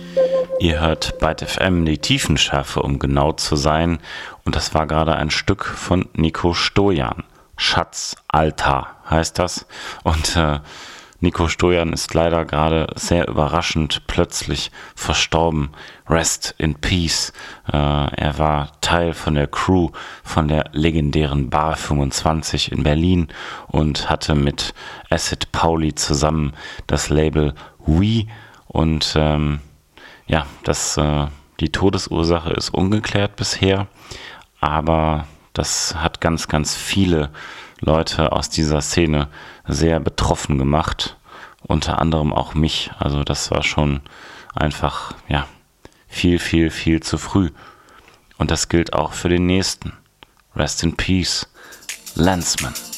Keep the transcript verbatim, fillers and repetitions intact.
Ihr hört Byte F M, die Tiefenschärfe, um genau zu sein. Und das war gerade ein Stück von Nico Stojan. Schatzaltar heißt das. Und äh, Nico Stojan ist leider gerade sehr überraschend plötzlich verstorben. Rest in Peace. Äh, er war Teil von der Crew von der legendären Bar fünfundzwanzig in Berlin und hatte mit Acid Pauli zusammen das Label We. Und ähm, ja, das, äh, die Todesursache ist ungeklärt bisher, aber das hat ganz, ganz viele Leute aus dieser Szene sehr betroffen gemacht, unter anderem auch mich. Also das war schon einfach, ja, viel, viel, viel zu früh. Und das gilt auch für den nächsten. Rest in Peace, Lensman.